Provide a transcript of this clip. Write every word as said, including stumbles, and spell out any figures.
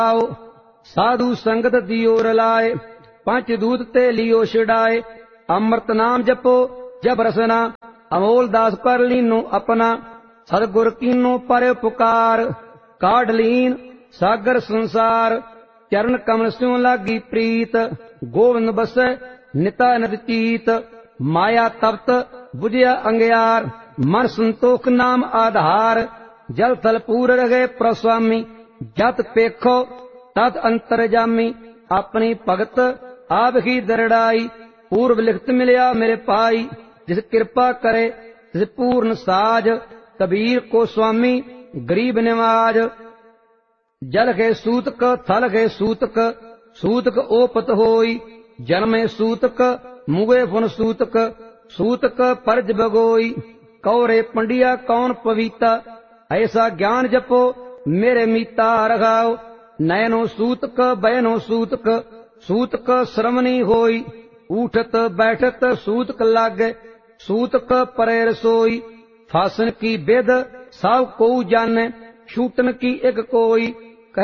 आओ साधु संगत दियो रलाए पंच दूत ते लियो छिड़ाए अमृत नाम जपो जब रसना अमोल दास कर लीनो अपना सदगुर कीनो पर पुकार काढ़ लीन सागर संसार चरण कमल स्यों लागी प्रीत गोविंद बसै निता नद चीत माया तप्त बुझिया अंगियार मन संतोख नाम आधार जल थल पूर रहे प्रस्वामी जत पेखो तत अंतरजामी अपनी भगत आप ही दरड़ाई पूर्व लिखत मिलिया मेरे पाई जिस कृपा करे तिस पूर्ण साज कबीर को स्वामी गरीब निवाज जल के सूतक थल के सूतक सूतक ओपत होई जन्मे सूतक मुगे फुन सूतक सूतक परज बगोई कौरे पंडिया कौन पवीता ऐसा ज्ञान जपो मेरे मीता रघाओ नयनो सूतक बयनो सूतक सूतक श्रमणी होई उठत बैठत सूतक लागे सूतक परे रसोई फासन की बेद सब को जाने छूटन की एक कोई